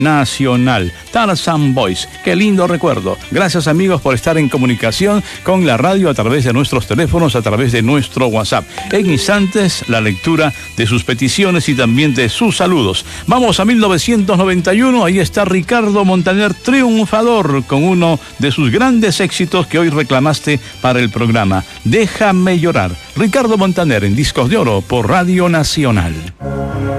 Nacional, Tarzan Boys. Qué lindo recuerdo. Gracias, amigos, por estar en comunicación con la radio a través de nuestros teléfonos, a través de nuestro WhatsApp. En instantes, la lectura de sus peticiones y también de sus saludos. Vamos a 1991. Ahí está Ricardo Montaner, triunfador, con uno de sus grandes éxitos que hoy reclamaste para el programa. Déjame llorar. Ricardo Montaner en Discos de Oro por Radio Nacional.